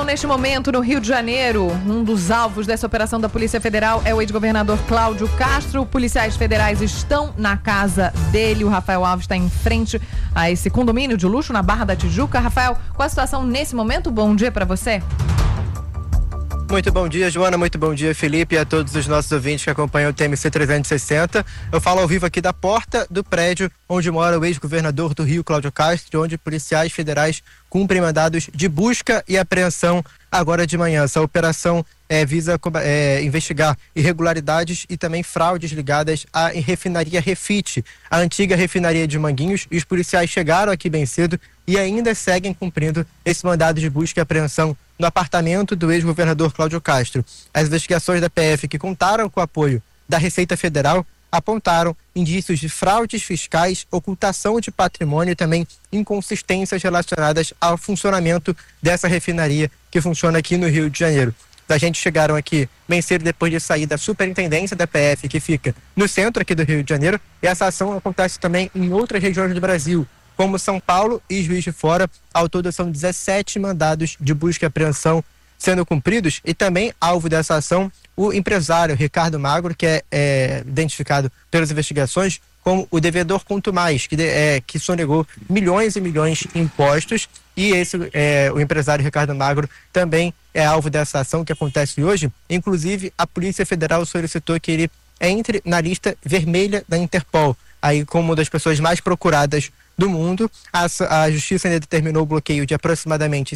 neste momento no Rio de Janeiro. Um dos alvos dessa operação da Polícia Federal é o ex-governador Cláudio Castro. Policiais federais estão na casa dele. O Rafael Alves está em frente a esse condomínio de luxo na Barra da Tijuca. Rafael, qual a situação nesse momento? Bom dia para você. Muito bom dia, Joana, muito bom dia, Felipe, e a todos os nossos ouvintes que acompanham o TMC 360. Eu falo ao vivo aqui da porta do prédio onde mora o ex-governador do Rio, Cláudio Castro, onde policiais federais cumprem mandados de busca e apreensão agora de manhã. Essa operação visa investigar irregularidades e também fraudes ligadas à refinaria Refit, a antiga refinaria de Manguinhos, e os policiais chegaram aqui bem cedo e ainda seguem cumprindo esse mandado de busca e apreensão no apartamento do ex-governador Cláudio Castro. As investigações da PF, que contaram com o apoio da Receita Federal, apontaram indícios de fraudes fiscais, ocultação de patrimônio e também inconsistências relacionadas ao funcionamento dessa refinaria que funciona aqui no Rio de Janeiro. Os agentes chegaram aqui bem cedo depois de sair da superintendência da PF, que fica no centro aqui do Rio de Janeiro, e essa ação acontece também em outras regiões do Brasil, como São Paulo e Juiz de Fora. Ao todo são 17 mandados de busca e apreensão sendo cumpridos, e também alvo dessa ação o empresário Ricardo Magro, que é identificado pelas investigações como o devedor quanto mais, que sonegou milhões e milhões em impostos, e o empresário Ricardo Magro também é alvo dessa ação que acontece hoje. Inclusive, a Polícia Federal solicitou que ele entre na lista vermelha da Interpol, aí como uma das pessoas mais procuradas do mundo. A Justiça ainda determinou o bloqueio de aproximadamente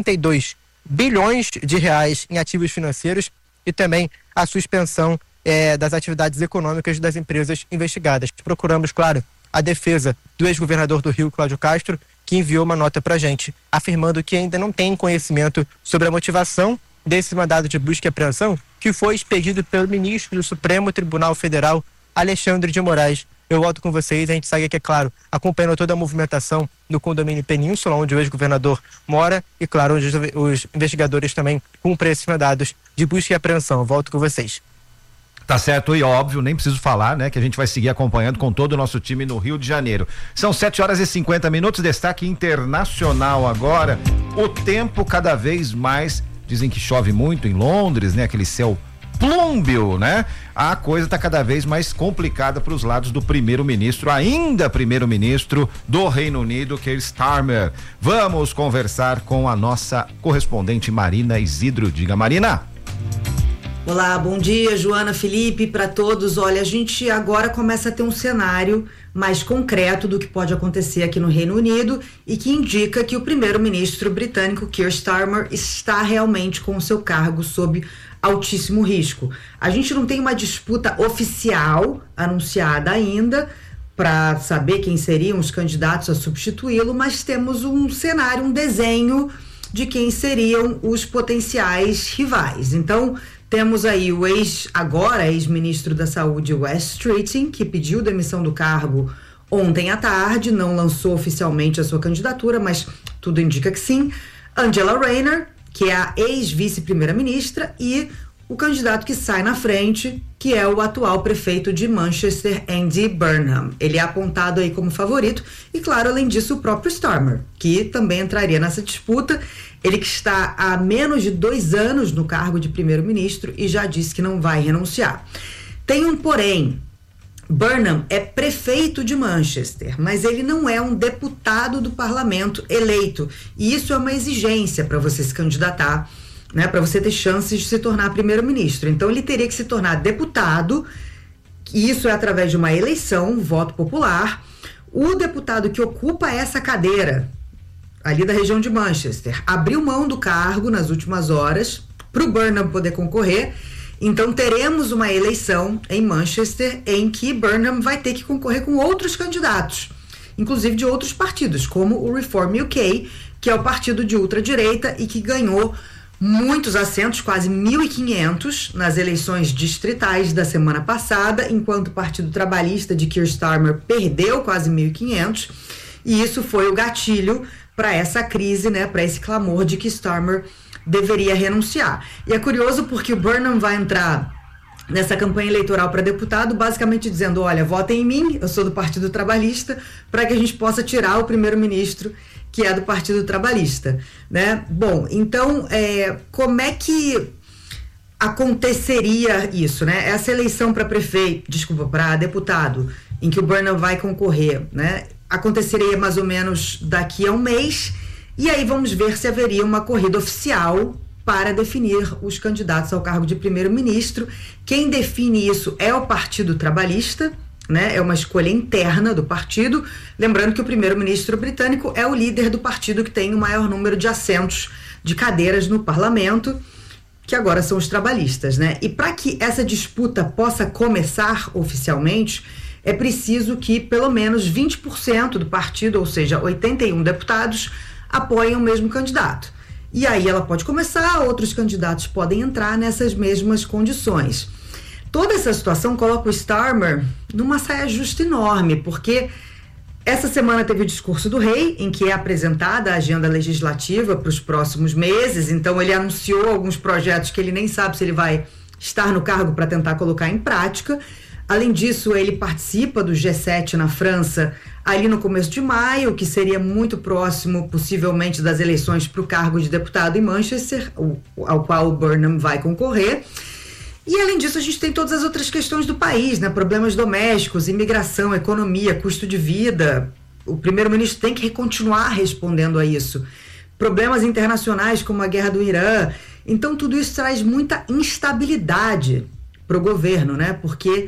52 bilhões de reais em ativos financeiros e também a suspensão das atividades econômicas das empresas investigadas. Procuramos, claro, a defesa do ex-governador do Rio, Cláudio Castro, que enviou uma nota para a gente, afirmando que ainda não tem conhecimento sobre a motivação desse mandado de busca e apreensão, que foi expedido pelo ministro do Supremo Tribunal Federal, Alexandre de Moraes. Eu volto com vocês, a gente segue aqui, é claro, acompanhando toda a movimentação no condomínio Península, onde o ex-governador mora, e claro, onde os investigadores também cumprem esses mandados de busca e apreensão. Eu volto com vocês. Tá certo, e óbvio, nem preciso falar, né, que a gente vai seguir acompanhando com todo o nosso time no Rio de Janeiro. São 7h50, destaque internacional agora. O tempo cada vez mais, dizem que chove muito em Londres, né, aquele céu plúmbio, né? A coisa tá cada vez mais complicada para os lados do primeiro-ministro, ainda primeiro-ministro do Reino Unido, Keir Starmer. Vamos conversar com a nossa correspondente Marina Isidro. Diga, Marina. Olá, bom dia, Joana, Felipe, para todos. Olha, a gente agora começa a ter um cenário mais concreto do que pode acontecer aqui no Reino Unido e que indica que o primeiro-ministro britânico Keir Starmer está realmente com o seu cargo sob altíssimo risco. A gente não tem uma disputa oficial anunciada ainda para saber quem seriam os candidatos a substituí-lo, mas temos um cenário, um desenho de quem seriam os potenciais rivais. Então, temos aí o ex-ministro da Saúde, Wes Streeting, que pediu demissão do cargo ontem à tarde, não lançou oficialmente a sua candidatura, mas tudo indica que sim. Angela Rayner, que é a ex-vice-primeira-ministra, e o candidato que sai na frente, que é o atual prefeito de Manchester, Andy Burnham. Ele é apontado aí como favorito e, claro, além disso, o próprio Starmer, que também entraria nessa disputa. Ele que está há menos de 2 anos no cargo de primeiro-ministro e já disse que não vai renunciar. Tem um porém. Burnham é prefeito de Manchester, mas ele não é um deputado do parlamento eleito. E isso é uma exigência para você se candidatar, né, para você ter chances de se tornar primeiro-ministro. Então ele teria que se tornar deputado, e isso é através de uma eleição, voto popular. O deputado que ocupa essa cadeira, ali da região de Manchester, abriu mão do cargo nas últimas horas para o Burnham poder concorrer. Então teremos uma eleição em Manchester em que Burnham vai ter que concorrer com outros candidatos, inclusive de outros partidos, como o Reform UK, que é o partido de ultradireita e que ganhou muitos assentos, quase 1.500 nas eleições distritais da semana passada, enquanto o Partido Trabalhista de Keir Starmer perdeu quase 1.500, e isso foi o gatilho para essa crise, né, para esse clamor de que Starmer deveria renunciar. E é curioso porque o Burnham vai entrar nessa campanha eleitoral para deputado, basicamente dizendo: olha, votem em mim, eu sou do Partido Trabalhista, para que a gente possa tirar o primeiro-ministro que é do Partido Trabalhista, né? Bom, então, como é que aconteceria isso, né? Essa eleição para deputado, em que o Burnham vai concorrer, né? Aconteceria mais ou menos daqui a um mês, e aí vamos ver se haveria uma corrida oficial para definir os candidatos ao cargo de primeiro-ministro. Quem define isso é o Partido Trabalhista, né? É uma escolha interna do partido, lembrando que o primeiro-ministro britânico é o líder do partido que tem o maior número de assentos, de cadeiras no parlamento, que agora são os trabalhistas, né? E para que essa disputa possa começar oficialmente, é preciso que pelo menos 20% do partido, ou seja, 81 deputados, apoiem o mesmo candidato. E aí ela pode começar, outros candidatos podem entrar nessas mesmas condições. Toda essa situação coloca o Starmer numa saia justa enorme, porque essa semana teve o discurso do rei, em que é apresentada a agenda legislativa para os próximos meses. Então ele anunciou alguns projetos que ele nem sabe se ele vai estar no cargo para tentar colocar em prática. Além disso, ele participa do G7 na França ali no começo de maio, que seria muito próximo, possivelmente, das eleições para o cargo de deputado em Manchester, ao qual o Burnham vai concorrer. E, além disso, a gente tem todas as outras questões do país, né? Problemas domésticos, imigração, economia, custo de vida. O primeiro-ministro tem que continuar respondendo a isso. Problemas internacionais, como a guerra do Irã. Então, tudo isso traz muita instabilidade para o governo, né? Porque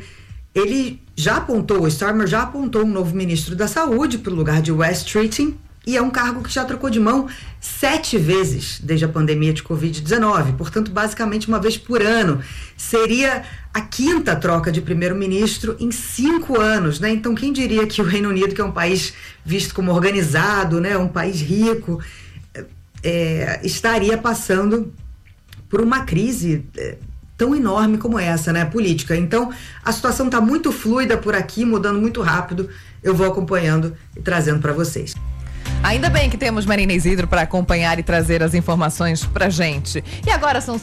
o Starmer já apontou um novo ministro da Saúde para o lugar de Wes Streeting, e é um cargo que já trocou de mão 7 vezes desde a pandemia de Covid-19, portanto, basicamente uma vez por ano. Seria a 5ª troca de primeiro-ministro em 5 anos, né? Então, quem diria que o Reino Unido, que é um país visto como organizado, né, um país rico, estaria passando por uma crise tão enorme como essa, né, política. Então, a situação está muito fluida por aqui, mudando muito rápido. Eu vou acompanhando e trazendo para vocês. Ainda bem que temos Marina Isidro para acompanhar e trazer as informações pra gente. E agora são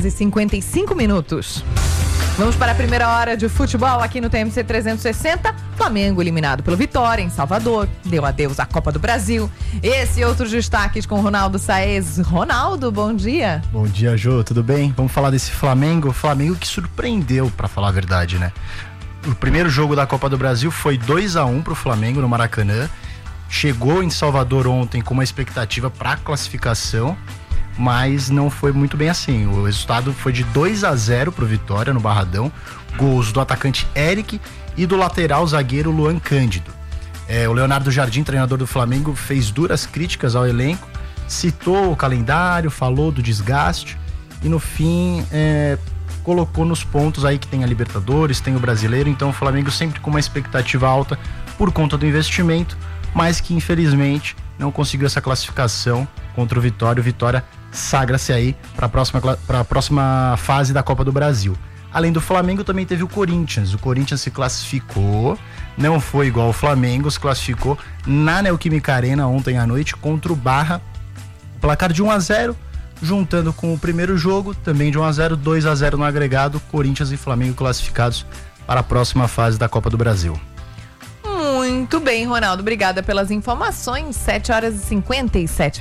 7h55. Vamos para a primeira hora de futebol aqui no TMC 360. Flamengo eliminado pelo Vitória em Salvador. Deu adeus à Copa do Brasil. Esse e outros destaques com Ronaldo Saez. Ronaldo, bom dia. Bom dia, Jô. Tudo bem? Vamos falar desse Flamengo. Flamengo que surpreendeu, para falar a verdade, né? O primeiro jogo da Copa do Brasil foi 2-1 pro Flamengo no Maracanã. Chegou em Salvador ontem com uma expectativa para classificação, mas não foi muito bem assim. O resultado foi de 2-0 pro Vitória no Barradão, gols do atacante Eric e do lateral zagueiro Luan Cândido. O Leonardo Jardim, treinador do Flamengo, fez duras críticas ao elenco, citou o calendário, falou do desgaste e no fim colocou nos pontos aí que tem a Libertadores, tem o Brasileiro. Então o Flamengo sempre com uma expectativa alta por conta do investimento, mas que infelizmente não conseguiu essa classificação contra o Vitória. O Vitória sagra-se aí para a próxima fase da Copa do Brasil. Além do Flamengo, também teve o Corinthians. O Corinthians se classificou, não foi igual ao Flamengo, se classificou na Neoquímica Arena ontem à noite contra o Barra. Placar de 1-0, juntando com o primeiro jogo, também de 1-0, 2-0 no agregado. Corinthians e Flamengo classificados para a próxima fase da Copa do Brasil. Muito bem, Ronaldo. Obrigada pelas informações. 7h57.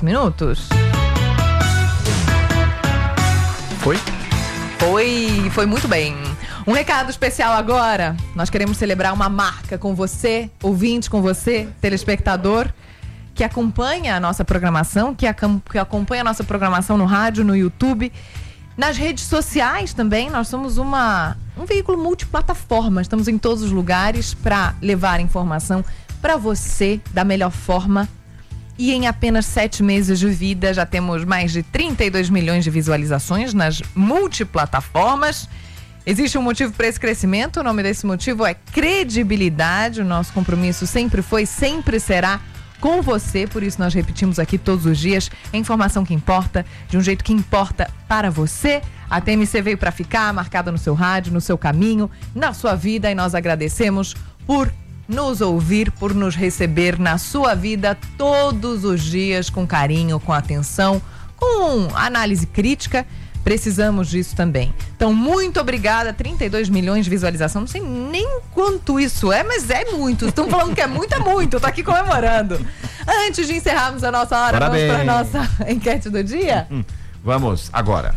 Foi muito bem. Um recado especial agora. Nós queremos celebrar uma marca com você, ouvinte, com você, telespectador, que acompanha a nossa programação, que acompanha a nossa programação no rádio, no YouTube, nas redes sociais também. Nós somos um veículo multiplataforma. Estamos em todos os lugares para levar informação para você da melhor forma. E em apenas 7 meses de vida já temos mais de 32 milhões de visualizações nas multiplataformas. Existe um motivo para esse crescimento. O nome desse motivo é credibilidade. O nosso compromisso sempre foi, sempre será com você. Por isso nós repetimos aqui todos os dias a informação que importa, de um jeito que importa para você. A TMC veio para ficar, marcada no seu rádio, no seu caminho, na sua vida, e nós agradecemos por nos ouvir, por nos receber na sua vida todos os dias com carinho, com atenção, com análise crítica. Precisamos disso também. Então, muito obrigada. 32 milhões de visualização. Não sei nem quanto isso é, mas é muito. Estão falando que é muito, é muito. Eu tô aqui comemorando. Antes de encerrarmos a nossa hora, Parabéns. vamos para nossa enquete do dia? Vamos, agora.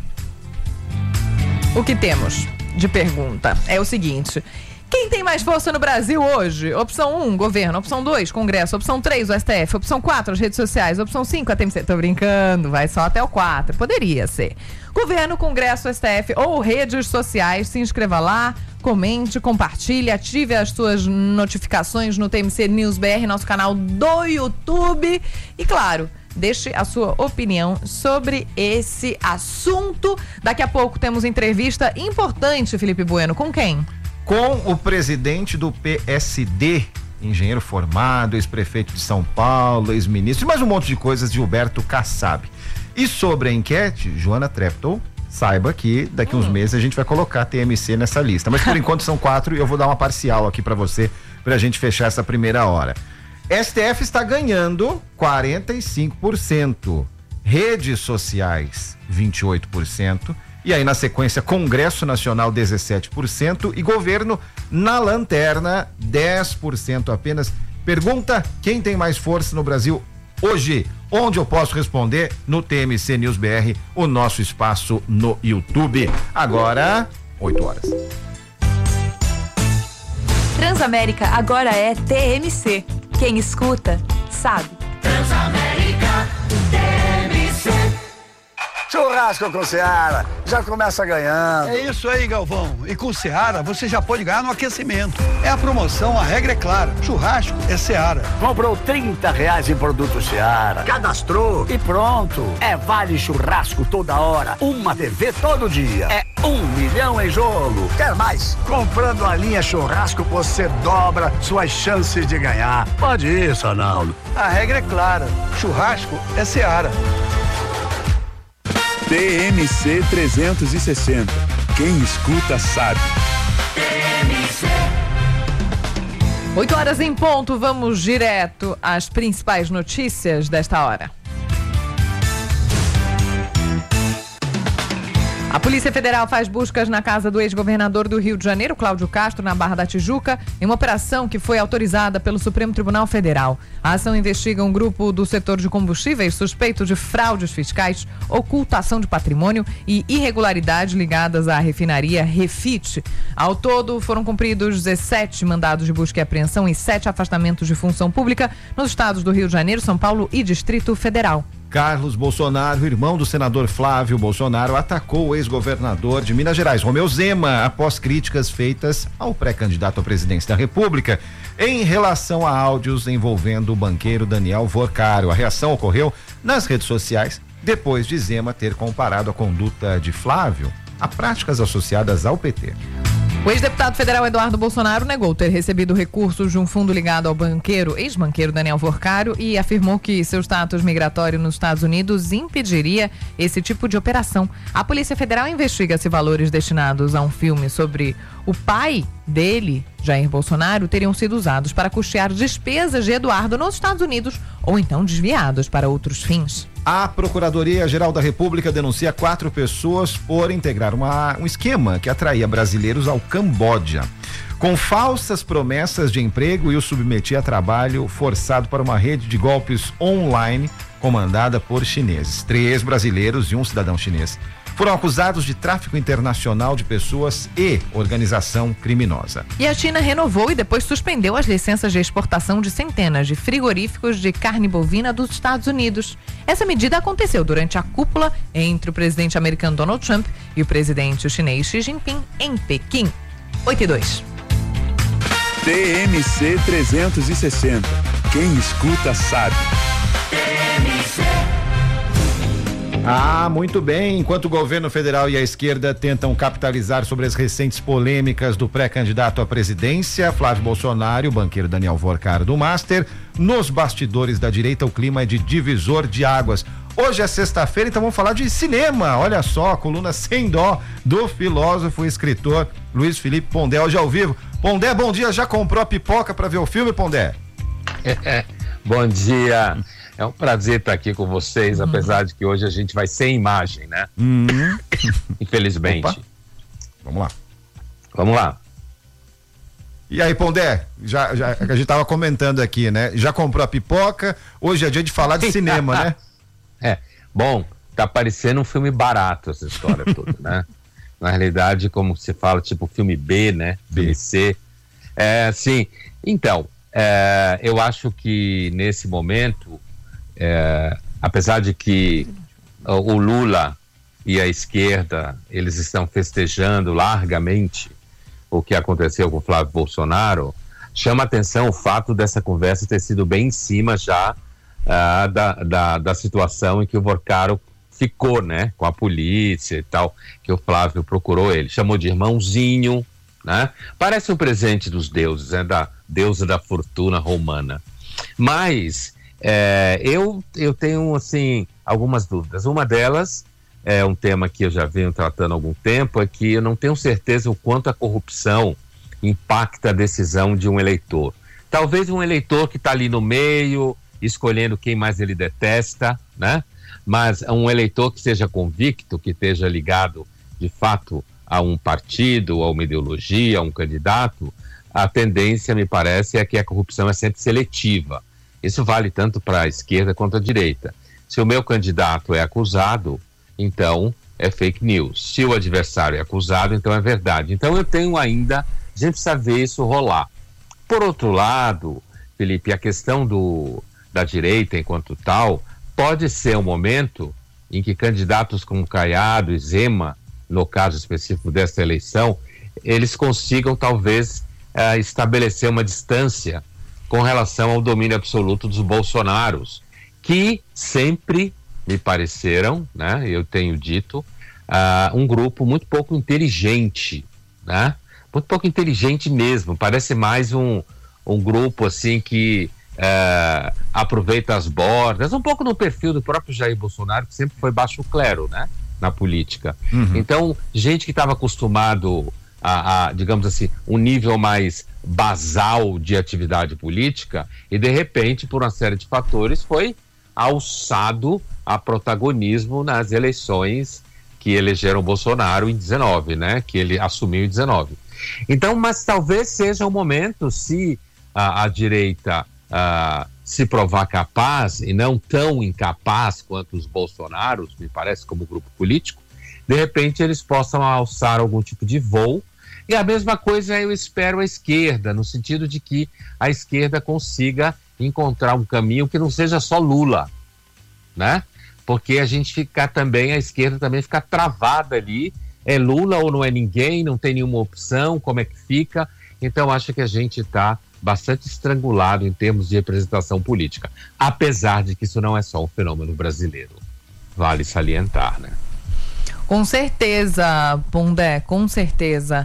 O que temos de pergunta é o seguinte: quem tem mais força no Brasil hoje? Opção 1, governo. Opção 2, Congresso. Opção 3, o STF. Opção 4, as redes sociais. Opção 5, a TMC. Tô brincando, vai só até o 4. Poderia ser. Governo, Congresso, STF ou redes sociais. Se inscreva lá, comente, compartilhe, ative as suas notificações no TMC News BR, nosso canal do YouTube. E claro, deixe a sua opinião sobre esse assunto. Daqui a pouco temos entrevista importante, Felipe Bueno. Com quem? Com o presidente do PSD, engenheiro formado, ex-prefeito de São Paulo, ex-ministro, e mais um monte de coisas, Gilberto Kassab. E sobre a enquete, Joana Treptow, saiba que daqui uns meses a gente vai colocar TMC nessa lista. Mas por enquanto são 4 e eu vou dar uma parcial aqui pra você, pra gente fechar essa primeira hora. STF está ganhando 45%, redes sociais 28%, e aí na sequência Congresso Nacional 17% e governo na lanterna 10% apenas. Pergunta: quem tem mais força no Brasil hoje? Onde eu posso responder? No TMC News BR, o nosso espaço no YouTube. Agora, 8 horas. Transamérica agora é TMC. Quem escuta, sabe. Transamérica TMC. Churrasco com Seara, já começa ganhando. É isso aí, Galvão. E com Seara você já pode ganhar no aquecimento. É a promoção, a regra é clara. Churrasco é Seara. Comprou R$30 em produto Seara, cadastrou e pronto. É vale churrasco toda hora, uma TV todo dia. É 1 milhão em jogo. Quer mais? Comprando a linha churrasco você dobra suas chances de ganhar. Pode isso, Arnaldo. A regra é clara. Churrasco é Seara. TMC 360. Quem escuta sabe. TMC. 8 horas em ponto, vamos direto às principais notícias desta hora. A Polícia Federal faz buscas na casa do ex-governador do Rio de Janeiro, Cláudio Castro, na Barra da Tijuca, em uma operação que foi autorizada pelo Supremo Tribunal Federal. A ação investiga um grupo do setor de combustíveis suspeito de fraudes fiscais, ocultação de patrimônio e irregularidades ligadas à refinaria Refit. Ao todo, foram cumpridos 17 mandados de busca e apreensão e 7 afastamentos de função pública nos estados do Rio de Janeiro, São Paulo e Distrito Federal. Carlos Bolsonaro, irmão do senador Flávio Bolsonaro, atacou o ex-governador de Minas Gerais, Romeu Zema, após críticas feitas ao pré-candidato à presidência da República em relação a áudios envolvendo o banqueiro Daniel Vorcaro. A reação ocorreu nas redes sociais depois de Zema ter comparado a conduta de Flávio a práticas associadas ao PT. O ex-deputado federal Eduardo Bolsonaro negou ter recebido recursos de um fundo ligado ao ex-banqueiro Daniel Vorcaro e afirmou que seu status migratório nos Estados Unidos impediria esse tipo de operação. A Polícia Federal investiga se valores destinados a um filme sobre o pai dele, Jair Bolsonaro, teriam sido usados para custear despesas de Eduardo nos Estados Unidos ou então desviados para outros fins. A Procuradoria-Geral da República denuncia 4 pessoas por integrar um esquema que atraía brasileiros ao Camboja, com falsas promessas de emprego e o submetia a trabalho forçado para uma rede de golpes online comandada por chineses. 3 brasileiros e um cidadão chinês foram acusados de tráfico internacional de pessoas e organização criminosa. E a China renovou e depois suspendeu as licenças de exportação de centenas de frigoríficos de carne bovina dos Estados Unidos. Essa medida aconteceu durante a cúpula entre o presidente americano Donald Trump e o presidente chinês Xi Jinping em Pequim. 8 e 2. TMC 360. Quem escuta sabe. TMC. Ah, muito bem. Enquanto o governo federal e a esquerda tentam capitalizar sobre as recentes polêmicas do pré-candidato à presidência, Flávio Bolsonaro e o banqueiro Daniel Vorcaro do Master, nos bastidores da direita o clima é de divisor de águas. Hoje é sexta-feira, então vamos falar de cinema. Olha só, a coluna Sem Dó do filósofo e escritor Luiz Felipe Pondé, hoje ao vivo. Pondé, bom dia. Já comprou a pipoca para ver o filme, Pondé? Bom dia. É um prazer estar aqui com vocês, apesar de que hoje a gente vai sem imagem, né? Infelizmente. Opa. Vamos lá. Vamos lá. E aí, Pondé, já a gente tava comentando aqui, né? Já comprou a pipoca, hoje é dia de falar de cinema, né? Bom, tá parecendo um filme barato essa história toda, né? Na realidade, como se fala, tipo filme B, né? Filme C. Sim. Então, eu acho que nesse momento, apesar de que o Lula e a esquerda, eles estão festejando largamente o que aconteceu com o Flávio Bolsonaro, chama atenção o fato dessa conversa ter sido bem em cima já da situação em que o Vorcaro ficou, né, com a polícia e tal, que o Flávio procurou ele, chamou de irmãozinho, né? Parece um presente dos deuses, né, da deusa da fortuna romana. Mas eu tenho, assim, algumas dúvidas. Uma delas é um tema que eu já venho tratando há algum tempo, é que eu não tenho certeza o quanto a corrupção impacta a decisão de um eleitor. Talvez um eleitor que está ali no meio, escolhendo quem mais ele detesta, né? Mas um eleitor que seja convicto, que esteja ligado, de fato, a um partido, a uma ideologia, a um candidato, a tendência, me parece, é que a corrupção é sempre seletiva. Isso vale tanto para a esquerda quanto a direita. Se o meu candidato é acusado, então é fake news. Se o adversário é acusado, então é verdade. Então eu tenho ainda, a gente precisa ver isso rolar. Por outro lado, Felipe, a questão da direita enquanto tal, pode ser um momento em que candidatos como Caiado e Zema, no caso específico dessa eleição, eles consigam talvez estabelecer uma distância com relação ao domínio absoluto dos bolsonaros, que sempre me pareceram, né, eu tenho dito, um grupo muito pouco inteligente, né, muito pouco inteligente mesmo, parece mais um grupo assim que aproveita as bordas, um pouco no perfil do próprio Jair Bolsonaro, que sempre foi baixo clero, né, na política. Então, gente que estava acostumado a, digamos assim, um nível mais basal de atividade política e, de repente, por uma série de fatores, foi alçado a protagonismo nas eleições que elegeram Bolsonaro em 19, né, que ele assumiu em 19. Então, mas talvez seja o momento, se a direita se provar capaz e não tão incapaz quanto os Bolsonaros, me parece, como grupo político, de repente eles possam alçar algum tipo de voo. E a mesma coisa eu espero a esquerda, no sentido de que a esquerda consiga encontrar um caminho que não seja só Lula, né? Porque a gente fica também, a esquerda também fica travada ali, é Lula ou não é ninguém, não tem nenhuma opção, como é que fica? Então acho que a gente está bastante estrangulado em termos de representação política, apesar de que isso não é só um fenômeno brasileiro, vale salientar, né? Com certeza, Pondé, com certeza.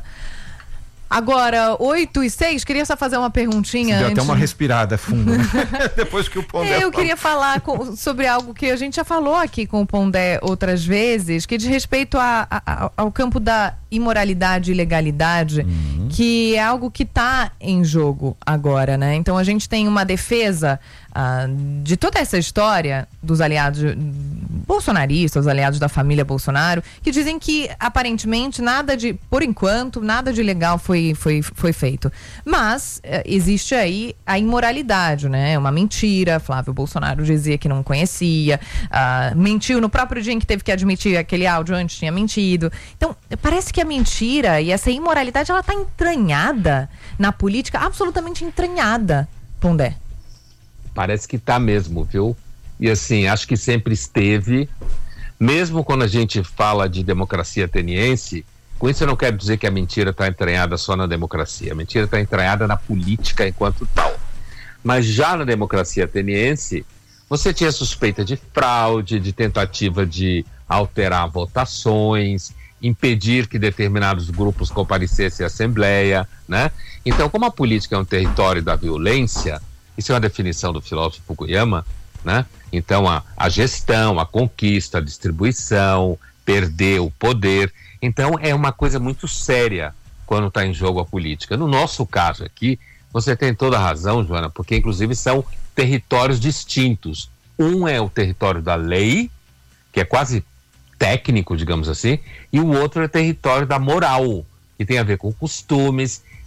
Agora, 8:06, queria só fazer uma perguntinha. Deu até uma respirada fundo, né? Depois que o Pondé eu queria falar sobre algo que a gente já falou aqui com o Pondé outras vezes, que diz respeito ao campo da imoralidade e ilegalidade, que é algo que está em jogo agora, né? Então a gente tem uma defesa de toda essa história dos aliados bolsonaristas, os aliados da família Bolsonaro, que dizem que aparentemente por enquanto, nada de ilegal foi feito. Mas existe aí a imoralidade, né? Uma mentira. Flávio Bolsonaro dizia que não conhecia, mentiu no próprio dia em que teve que admitir aquele áudio, antes tinha mentido. Então, parece que a mentira e essa imoralidade, ela tá entranhada na política, absolutamente entranhada, Pondé. Parece que tá mesmo, viu? E assim, acho que sempre esteve, mesmo quando a gente fala de democracia ateniense, com isso eu não quero dizer que a mentira está entranhada só na democracia, a mentira está entranhada na política enquanto tal. Mas já na democracia ateniense, você tinha suspeita de fraude, de tentativa de alterar votações, impedir que determinados grupos comparecessem à Assembleia, né? Então, como a política é um território da violência, isso é uma definição do filósofo Fukuyama, né? Então, a gestão, a conquista, a distribuição, perder o poder. Então, é uma coisa muito séria quando está em jogo a política. No nosso caso aqui, você tem toda a razão, Joana, porque inclusive são territórios distintos. Um é o território da lei, que é quase técnico, digamos assim, e o outro é o território da moral, que tem a ver com costumes,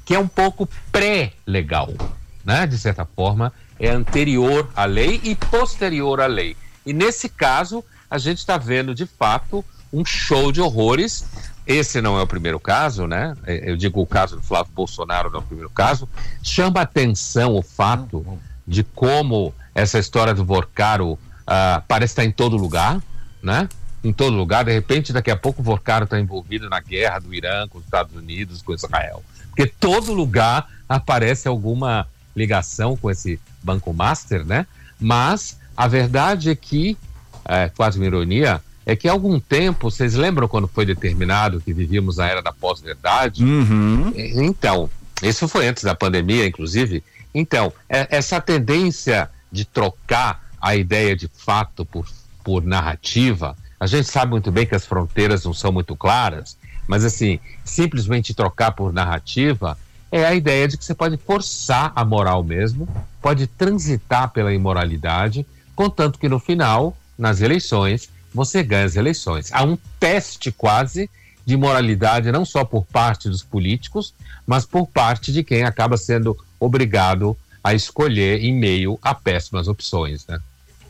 que é um pouco pré-legal, né? De certa forma, é anterior à lei e posterior à lei. E nesse caso, a gente está vendo, de fato, um show de horrores. Esse não é o primeiro caso, né? Eu digo o caso do Flávio Bolsonaro não é o primeiro caso. Chama atenção o fato de como essa história do Vorcaro parece estar em todo lugar, né? Em todo lugar. De repente, daqui a pouco o Vorcaro está envolvido na guerra do Irã com os Estados Unidos, com Israel. Porque todo lugar aparece alguma ligação com esse Banco Master, né? Mas a verdade é que, quase uma ironia, é que há algum tempo, vocês lembram quando foi determinado que vivíamos a era da pós-verdade? Uhum. Então, isso foi antes da pandemia, inclusive. Então, essa tendência de trocar a ideia de fato por narrativa, a gente sabe muito bem que as fronteiras não são muito claras, mas assim, simplesmente trocar por narrativa é a ideia de que você pode forçar a moral mesmo, pode transitar pela imoralidade, contanto que no final, nas eleições, você ganha as eleições. Há um teste quase de moralidade, não só por parte dos políticos, mas por parte de quem acaba sendo obrigado a escolher em meio a péssimas opções, né?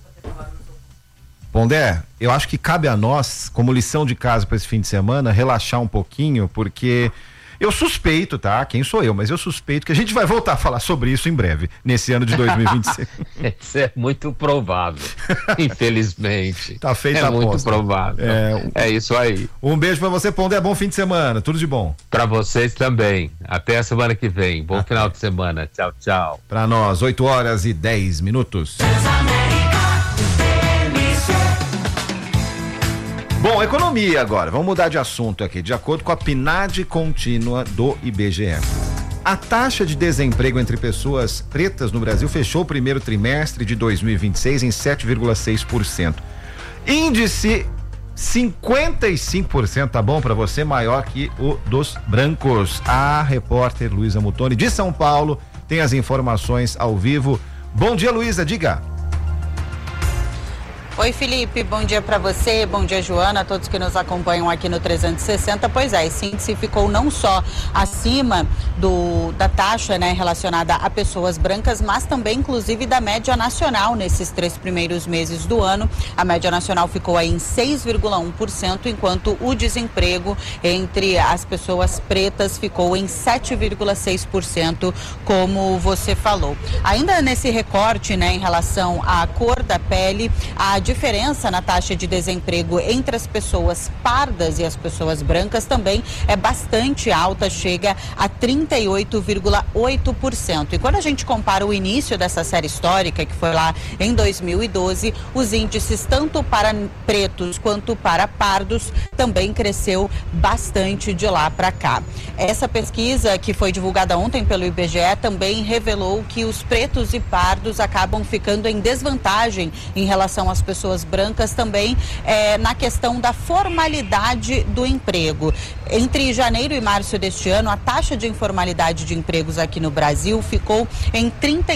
Pondé, eu acho que cabe a nós, como lição de casa para esse fim de semana, relaxar um pouquinho, porque eu suspeito, tá? Quem sou eu? Mas eu suspeito que a gente vai voltar a falar sobre isso em breve, nesse ano de 2026. Isso é muito provável, infelizmente. Tá feita a aposta. É muito provável. É isso aí. Um beijo pra você, Pondé. Bom fim de semana. Tudo de bom. Pra vocês também. Até a semana que vem. Bom final de semana. Tchau, tchau. Pra nós, 8h10. Bom, economia agora. Vamos mudar de assunto aqui. De acordo com a PNAD contínua do IBGE, a taxa de desemprego entre pessoas pretas no Brasil fechou o primeiro trimestre de 2026 em 7,6%. Índice 55%, tá bom pra você? Maior que o dos brancos. A repórter Luísa Mutoni, de São Paulo, tem as informações ao vivo. Bom dia, Luísa, diga. Oi, Felipe, bom dia para você, bom dia, Joana, a todos que nos acompanham aqui no 360. Pois é, esse índice ficou não só acima da taxa, né, relacionada a pessoas brancas, mas também, inclusive, da média nacional nesses 3 primeiros meses do ano. A média nacional ficou aí em 6,1%, enquanto o desemprego entre as pessoas pretas ficou em 7,6%, como você falou. Ainda nesse recorte, né, em relação à cor da pele, a diferença na taxa de desemprego entre as pessoas pardas e as pessoas brancas também é bastante alta, chega a 38,8%. E quando a gente compara o início dessa série histórica, que foi lá em 2012, os índices tanto para pretos quanto para pardos também cresceu bastante de lá para cá. Essa pesquisa, que foi divulgada ontem pelo IBGE, também revelou que os pretos e pardos acabam ficando em desvantagem em relação às pessoas brancas também na questão da formalidade do emprego. Entre janeiro e março deste ano, a taxa de informalidade de empregos aqui no Brasil ficou em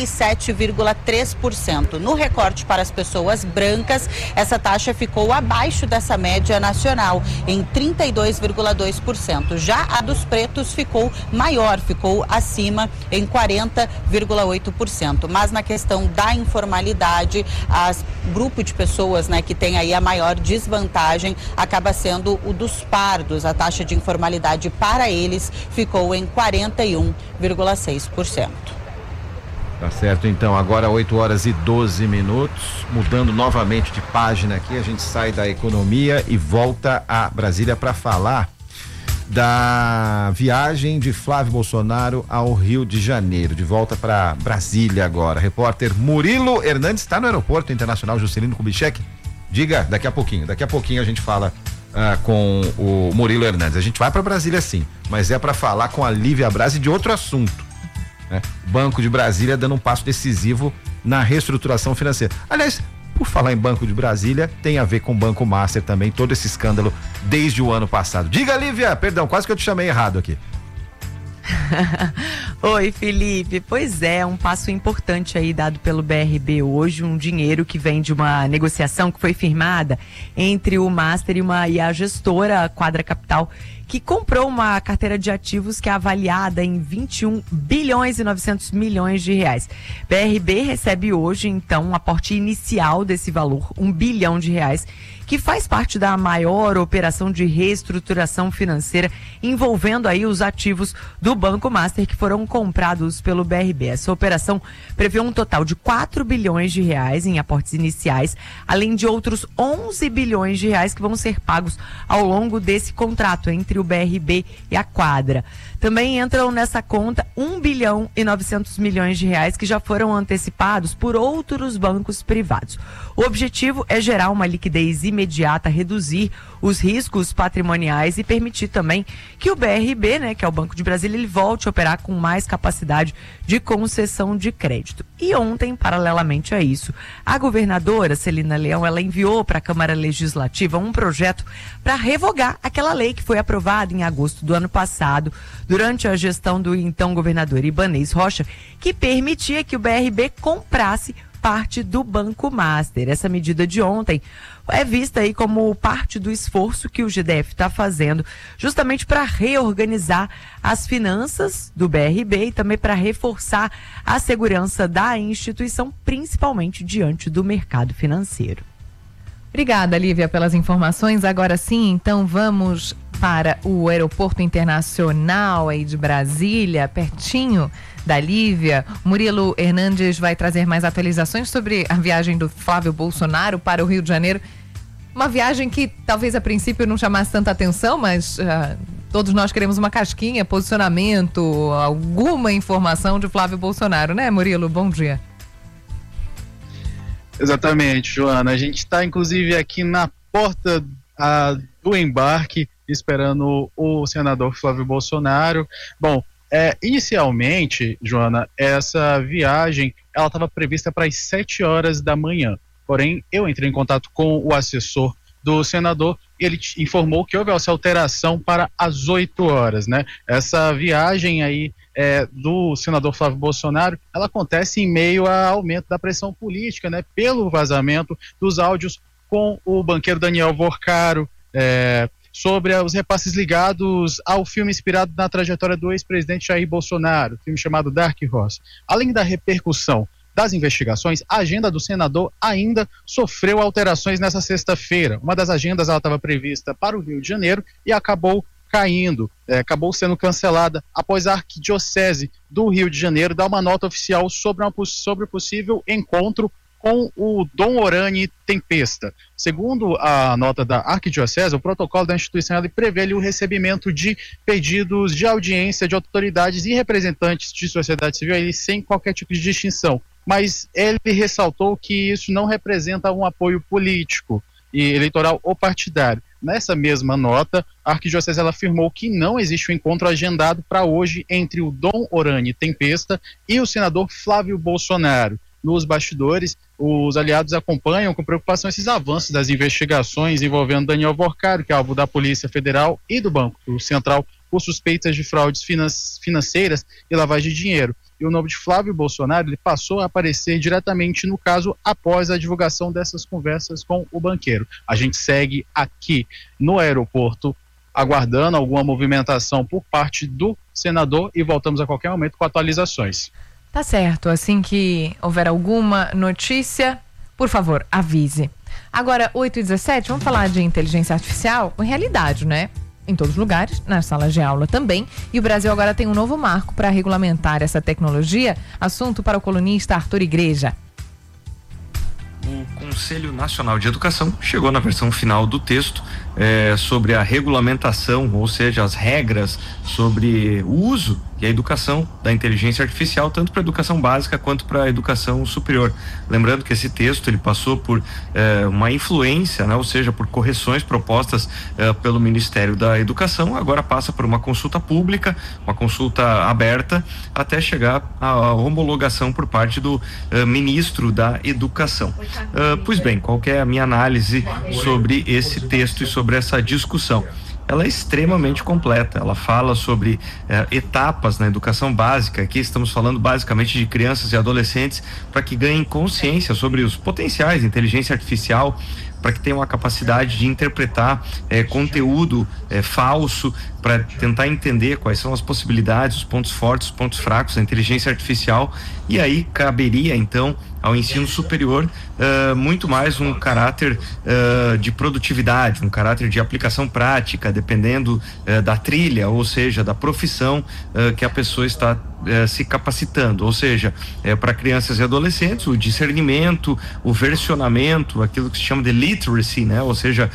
37,3%. No recorte para as pessoas brancas, essa taxa ficou abaixo dessa média nacional, em 32,2%. Já a dos pretos ficou maior, ficou acima, em 40,8%. Mas na questão da informalidade, o grupo de pessoas, né, que tem aí a maior desvantagem acaba sendo o dos pardos. A taxa de informalidade para eles ficou em 41,6%. Tá certo, então, agora 8h12, mudando novamente de página aqui, a gente sai da economia e volta a Brasília para falar da viagem de Flávio Bolsonaro ao Rio de Janeiro. De volta para Brasília agora. Repórter Murilo Hernandes está no Aeroporto Internacional Juscelino Kubitschek. Diga, daqui a pouquinho a gente fala com o Murilo Hernandes. A gente vai para Brasília sim, mas é para falar com a Lívia Braz de outro assunto, né? Banco de Brasília dando um passo decisivo na reestruturação financeira. Aliás, por falar em Banco de Brasília, tem a ver com o Banco Master também, todo esse escândalo desde o ano passado. Diga, Lívia, perdão, quase que eu te chamei errado aqui. Oi, Felipe. Pois é, um passo importante aí dado pelo BRB hoje, um dinheiro que vem de uma negociação que foi firmada entre o Master e a gestora Quadra Capital, que comprou uma carteira de ativos que é avaliada em 21 bilhões e 900 milhões de reais. BRB recebe hoje, então, um aporte inicial desse valor, 1 bilhão de reais, que faz parte da maior operação de reestruturação financeira envolvendo aí os ativos do Banco Master que foram comprados pelo BRB. Essa operação prevê um total de 4 bilhões de reais em aportes iniciais, além de outros 11 bilhões de reais que vão ser pagos ao longo desse contrato entre o BRB e a Quadra. Também entram nessa conta 1 bilhão e 900 milhões de reais que já foram antecipados por outros bancos privados. O objetivo é gerar uma liquidez imediata, reduzir os riscos patrimoniais e permitir também que o BRB, né, que é o Banco de Brasília, ele volte a operar com mais capacidade de concessão de crédito. E ontem, paralelamente a isso, a governadora Celina Leão, ela enviou para a Câmara Legislativa um projeto para revogar aquela lei que foi aprovada em agosto do ano passado, durante a gestão do então governador Ibanez Rocha, que permitia que o BRB comprasse parte do Banco Master. Essa medida de ontem é vista aí como parte do esforço que o GDF está fazendo justamente para reorganizar as finanças do BRB e também para reforçar a segurança da instituição, principalmente diante do mercado financeiro. Obrigada, Lívia, pelas informações. Agora sim, então vamos para o Aeroporto Internacional aí de Brasília, pertinho da Lívia. Murilo Hernandes vai trazer mais atualizações sobre a viagem do Flávio Bolsonaro para o Rio de Janeiro. Uma viagem que talvez a princípio não chamasse tanta atenção, mas todos nós queremos uma casquinha, posicionamento, alguma informação de Flávio Bolsonaro, né, Murilo? Bom dia. Exatamente, Joana. A gente está, inclusive, aqui na porta do embarque, esperando o senador Flávio Bolsonaro. Bom, inicialmente, Joana, essa viagem ela estava prevista para as 7 horas da manhã. Porém, eu entrei em contato com o assessor do senador e ele informou que houve essa alteração para as 8 horas, né? Essa viagem aí do senador Flávio Bolsonaro, ela acontece em meio ao aumento da pressão política, né? Pelo vazamento dos áudios com o banqueiro Daniel Vorcaro, sobre os repasses ligados ao filme inspirado na trajetória do ex-presidente Jair Bolsonaro, filme chamado Dark Horse. Além da repercussão das investigações, a agenda do senador ainda sofreu alterações nessa sexta-feira. Uma das agendas estava prevista para o Rio de Janeiro e acabou caindo, acabou sendo cancelada após a Arquidiocese do Rio de Janeiro dar uma nota oficial sobre o possível encontro com o Dom Orani Tempesta. Segundo a nota da Arquidiocese, o protocolo da instituição prevê ali o recebimento de pedidos de audiência de autoridades e representantes de sociedade civil ali, sem qualquer tipo de distinção. Mas ele ressaltou que isso não representa um apoio político e eleitoral ou partidário. Nessa mesma nota, a Arquidiocese afirmou que não existe um encontro agendado para hoje entre o Dom Orani Tempesta e o senador Flávio Bolsonaro. Nos bastidores, os aliados acompanham com preocupação esses avanços das investigações envolvendo Daniel Vorcaro, que é alvo da Polícia Federal e do Banco Central por suspeitas de fraudes financeiras e lavagem de dinheiro. E o nome de Flávio Bolsonaro ele passou a aparecer diretamente no caso após a divulgação dessas conversas com o banqueiro. A gente segue aqui no aeroporto aguardando alguma movimentação por parte do senador e voltamos a qualquer momento com atualizações. Tá certo, assim que houver alguma notícia, por favor, avise. Agora, 8h17, vamos falar de inteligência artificial? Realidade, né? Em todos os lugares, nas salas de aula também. E o Brasil agora tem um novo marco para regulamentar essa tecnologia. Assunto para o colunista Arthur Igreja. O Conselho Nacional de Educação chegou na versão final do texto sobre a regulamentação, ou seja, as regras sobre o uso e a educação da inteligência artificial, tanto para a educação básica quanto para a educação superior. Lembrando que esse texto ele passou por uma influência, né, ou seja, por correções propostas pelo Ministério da Educação, agora passa por uma consulta pública, uma consulta aberta, até chegar à homologação por parte do Ministro da Educação. Pois bem, qual que é a minha análise sobre esse texto e sobre essa discussão? ela é extremamente completa. Ela fala sobre etapas na educação básica. Aqui estamos falando basicamente de crianças e adolescentes, para que ganhem consciência sobre os potenciais de inteligência artificial, para que tenham a capacidade de interpretar conteúdo falso, para tentar entender quais são as possibilidades, os pontos fortes, os pontos fracos da inteligência artificial. E aí caberia então ao ensino superior muito mais um caráter de produtividade, um caráter de aplicação prática, dependendo da trilha, ou seja, da profissão que a pessoa está se capacitando. Ou seja, para crianças e adolescentes, o discernimento, o versionamento, aquilo que se chama de literacy, né? Ou seja,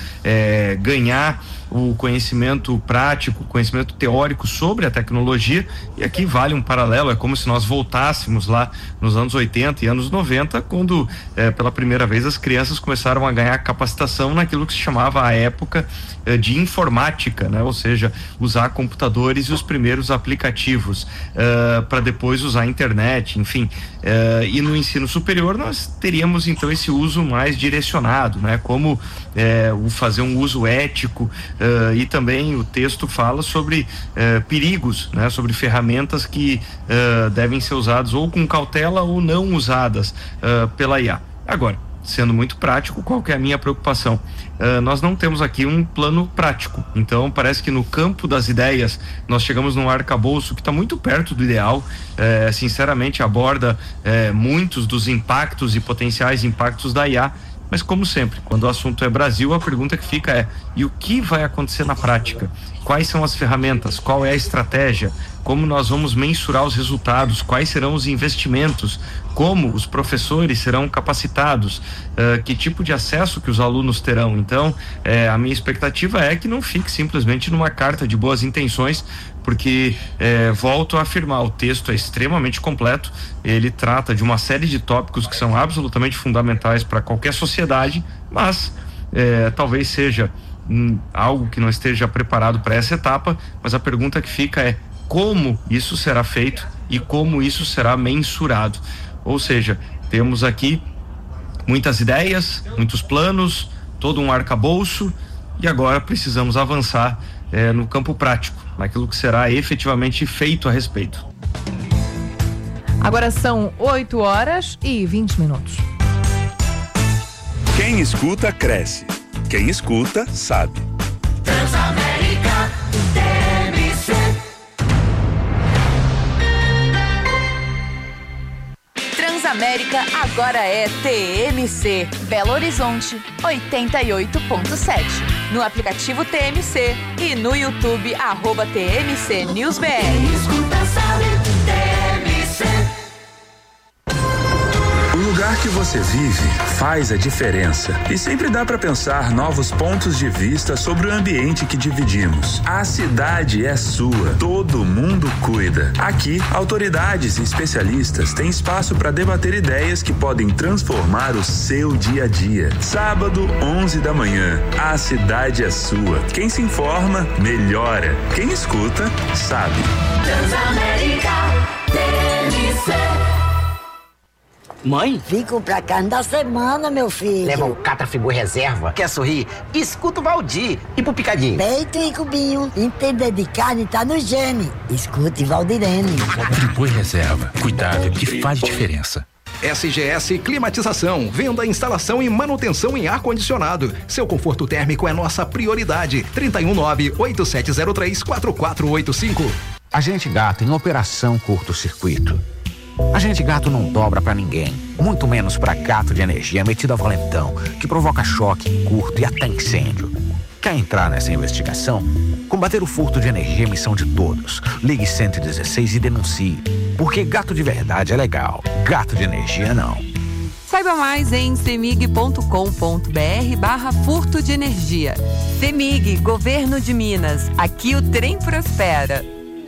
ganhar o conhecimento prático, o conhecimento teórico sobre a tecnologia. E aqui vale um paralelo, é como se nós voltássemos lá nos anos 80 e anos 90, quando pela primeira vez as crianças começaram a ganhar capacitação naquilo que se chamava à época de informática, né? Ou seja, usar computadores e os primeiros aplicativos para depois usar a internet, enfim. E no ensino superior nós teríamos então esse uso mais direcionado, né? Como fazer um uso ético, e também o texto fala sobre perigos, né? Sobre ferramentas que devem ser usadas ou com cautela ou não usadas pela IA. Agora, sendo muito prático, qual que é a minha preocupação? Nós não temos aqui um plano prático, então parece que no campo das ideias nós chegamos num arcabouço que está muito perto do ideal. Sinceramente aborda muitos dos impactos e potenciais impactos da IA, mas como sempre, quando o assunto é Brasil, a pergunta que fica é: e o que vai acontecer na prática? Quais são as ferramentas? Qual é a estratégia? Como nós vamos mensurar os resultados? Quais serão os investimentos? Como os professores serão capacitados? Que tipo de acesso que os alunos terão? Então, a minha expectativa é que não fique simplesmente numa carta de boas intenções, porque volto a afirmar, o texto é extremamente completo, ele trata de uma série de tópicos que são absolutamente fundamentais para qualquer sociedade, mas talvez seja algo que não esteja preparado para essa etapa. Mas a pergunta que fica é: como isso será feito e como isso será mensurado? Ou seja, temos aqui muitas ideias, muitos planos, todo um arcabouço, e agora precisamos avançar no campo prático, naquilo que será efetivamente feito a respeito. Agora são 8h20. Quem escuta, cresce. Quem escuta, sabe. Transamérica TMC. Transamérica agora é TMC. Belo Horizonte 88.7. No aplicativo TMC e no YouTube @TMC News BR. Quem escuta sabe, TMC. O lugar que você vive faz a diferença e sempre dá para pensar novos pontos de vista sobre o ambiente que dividimos. A cidade é sua, todo mundo cuida. Aqui, autoridades e especialistas têm espaço para debater ideias que podem transformar o seu dia a dia. Sábado, 11 da manhã, a cidade é sua. Quem se informa, melhora. Quem escuta, sabe. Transamérica TMC. Mãe? Vim comprar carne da semana, meu filho. Leva um Catrafigu reserva. Quer sorrir? Escuta o Valdir. E pro picadinho? Peito e cubinho. Entender de carne tá no gene. Escute Valdirene. Friboi reserva. Cuidado que faz diferença. SGS Climatização, venda, instalação e manutenção em ar-condicionado. Seu conforto térmico é nossa prioridade. 319-8703-4485. Agente Gato em operação curto-circuito. Agente Gato não dobra pra ninguém, muito menos pra gato de energia metido a valentão, que provoca choque, curto e até incêndio. Quer entrar nessa investigação? Combater o furto de energia é missão de todos. Ligue 116 e denuncie. Porque gato de verdade é legal, gato de energia não. Saiba mais em cemig.com.br/furto de energia. Cemig, Governo de Minas. Aqui o trem prospera.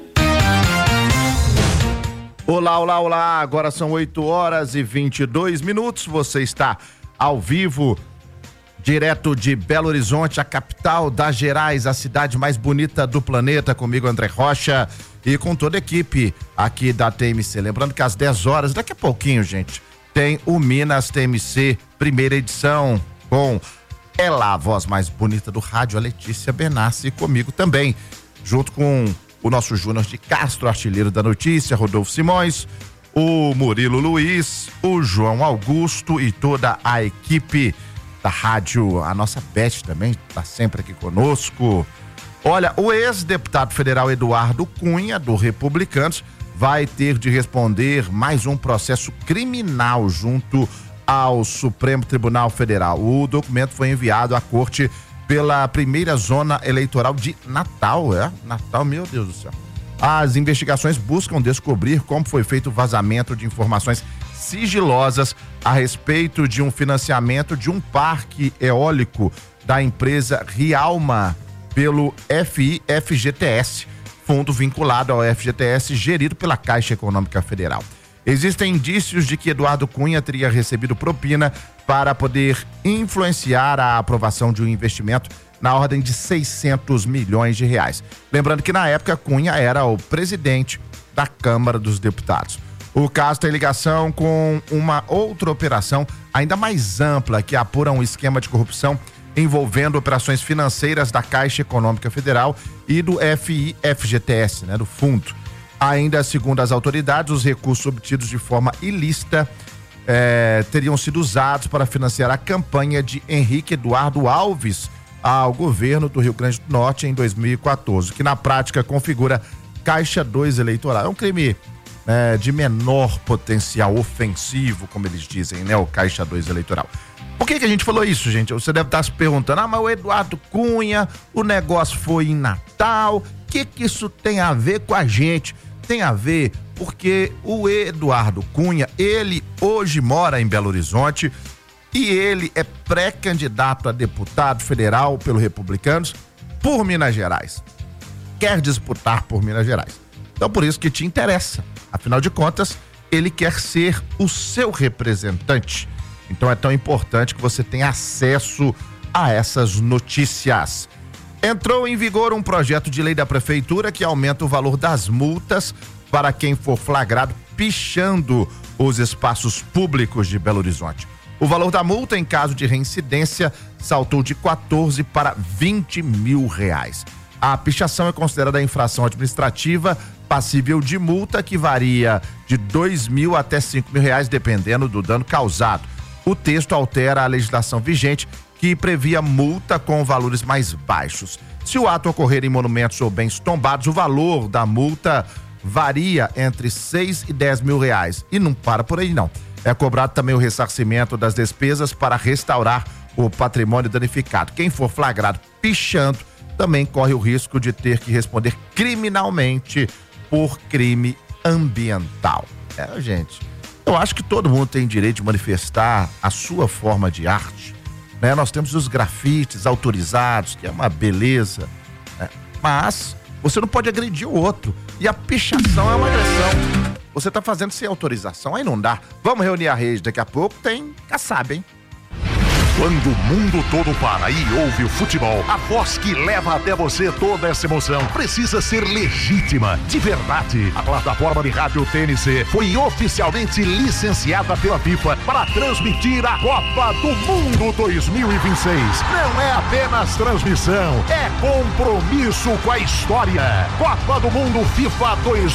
Olá, olá, olá. Agora são 8h22. Você está ao vivo, direto de Belo Horizonte, a capital das Gerais, a cidade mais bonita do planeta. Comigo, André Rocha, e com toda a equipe aqui da TMC. Lembrando que às 10 horas, daqui a pouquinho, gente, tem o Minas TMC, primeira edição, com ela, a voz mais bonita do rádio, a Letícia Benassi, e comigo também, junto com o nosso Júnior de Castro, artilheiro da notícia, Rodolfo Simões, o Murilo Luiz, o João Augusto e toda a equipe da rádio, a nossa Beth também está sempre aqui conosco. Olha, o ex-deputado federal Eduardo Cunha, do Republicanos, vai ter de responder mais um processo criminal junto ao Supremo Tribunal Federal. O documento foi enviado à corte pela primeira zona eleitoral de Natal, Natal, meu Deus do céu. As investigações buscam descobrir como foi feito o vazamento de informações sigilosas a respeito de um financiamento de um parque eólico da empresa Rialma pelo FGTS, fundo vinculado ao FGTS gerido pela Caixa Econômica Federal. Existem indícios de que Eduardo Cunha teria recebido propina para poder influenciar a aprovação de um investimento na ordem de 600 milhões de reais. Lembrando que na época Cunha era o presidente da Câmara dos Deputados. O caso tem ligação com uma outra operação ainda mais ampla que apura um esquema de corrupção envolvendo operações financeiras da Caixa Econômica Federal e do FGTS, do fundo. Ainda segundo as autoridades, os recursos obtidos de forma ilícita teriam sido usados para financiar a campanha de Henrique Eduardo Alves ao governo do Rio Grande do Norte em 2014, que na prática configura Caixa 2 eleitoral. É um crime de menor potencial ofensivo, como eles dizem, o Caixa 2 eleitoral. Por que a gente falou isso, gente? Você deve estar se perguntando, mas o Eduardo Cunha, o negócio foi em Natal, o que isso tem a ver com a gente? Tem a ver porque o Eduardo Cunha, ele hoje mora em Belo Horizonte e ele é pré-candidato a deputado federal pelo Republicanos por Minas Gerais. Quer disputar por Minas Gerais. Então por isso que te interessa. Afinal de contas, ele quer ser o seu representante. Então é tão importante que você tenha acesso a essas notícias. Entrou em vigor um projeto de lei da prefeitura que aumenta o valor das multas para quem for flagrado pichando os espaços públicos de Belo Horizonte. O valor da multa em caso de reincidência saltou de 14 para 20 mil reais. A pichação é considerada infração administrativa passível de multa que varia de 2 mil até 5 mil reais, dependendo do dano causado. O texto altera a legislação vigente que previa multa com valores mais baixos. Se o ato ocorrer em monumentos ou bens tombados, o valor da multa varia entre 6 e 10 mil reais. E não para por aí, não. É cobrado também o ressarcimento das despesas para restaurar o patrimônio danificado. Quem for flagrado pichando também corre o risco de ter que responder criminalmente por crime ambiental. Gente, eu acho que todo mundo tem direito de manifestar a sua forma de arte. Nós temos os grafites autorizados, que é uma beleza, mas você não pode agredir o outro. E a pichação é uma agressão. Você está fazendo sem autorização, aí não dá. Vamos reunir a rede, daqui a pouco tem Kassab, hein? Quando o mundo todo para e ouve o futebol, a voz que leva até você toda essa emoção precisa ser legítima, de verdade. A plataforma de rádio TNC foi oficialmente licenciada pela FIFA para transmitir a Copa do Mundo 2026. Não é apenas transmissão, é compromisso com a história. Copa do Mundo FIFA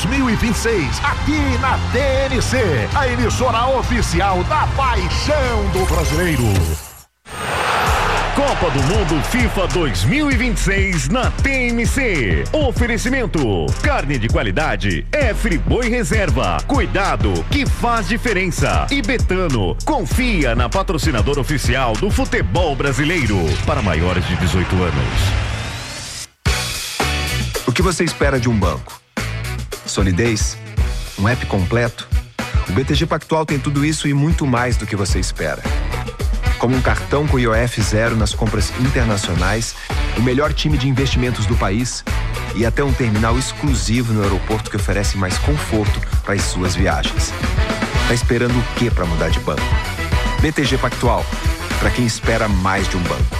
2026, aqui na TNC, a emissora oficial da paixão do brasileiro. Copa do Mundo FIFA 2026 na TMC. Oferecimento: carne de qualidade é Friboi Reserva. Cuidado que faz diferença. E Betano, confia na patrocinadora oficial do futebol brasileiro. Para maiores de 18 anos. O que você espera de um banco? Solidez? Um app completo? O BTG Pactual tem tudo isso e muito mais do que você espera. Como um cartão com IOF zero nas compras internacionais, o melhor time de investimentos do país e até um terminal exclusivo no aeroporto que oferece mais conforto para as suas viagens. Tá esperando o quê para mudar de banco? BTG Pactual, para quem espera mais de um banco.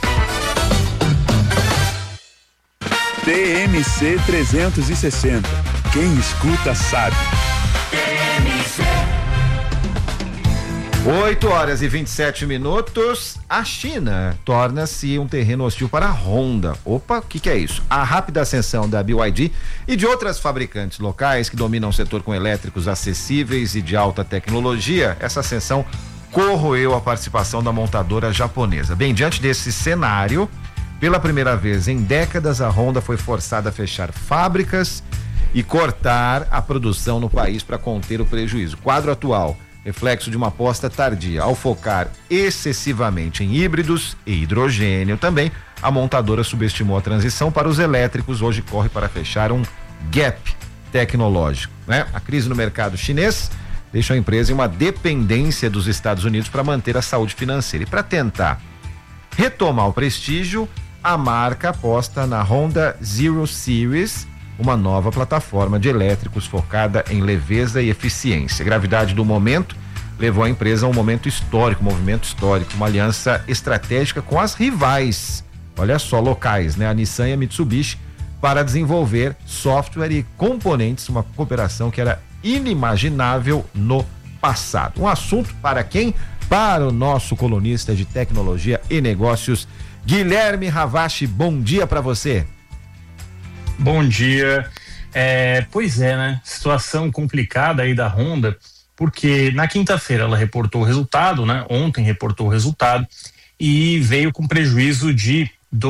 TMC 360. Quem escuta sabe. 8h27. A China torna-se um terreno hostil para a Honda. Opa, o que é isso? A rápida ascensão da BYD e de outras fabricantes locais que dominam o setor com elétricos acessíveis e de alta tecnologia, essa ascensão corroeu a participação da montadora japonesa. Bem, diante desse cenário, pela primeira vez em décadas, a Honda foi forçada a fechar fábricas e cortar a produção no país para conter o prejuízo. Quadro atual, reflexo de uma aposta tardia. Ao focar excessivamente em híbridos e hidrogênio também, a montadora subestimou a transição para os elétricos. Hoje corre para fechar um gap tecnológico, né? A crise no mercado chinês deixa a empresa em uma dependência dos Estados Unidos para manter a saúde financeira. E para tentar retomar o prestígio, a marca aposta na Honda Zero Series, uma nova plataforma de elétricos focada em leveza e eficiência. A gravidade do momento levou a empresa a um movimento histórico, uma aliança estratégica com as rivais, olha só, locais, né? A Nissan e a Mitsubishi, para desenvolver software e componentes, uma cooperação que era inimaginável no passado. Um assunto para quem? Para o nosso colunista de tecnologia e negócios, Guilherme Ravache. Bom dia para você. Bom dia. Pois é, né? Situação complicada aí da Honda, porque na quinta-feira ela reportou o resultado, né? Ontem reportou o resultado e veio com prejuízo de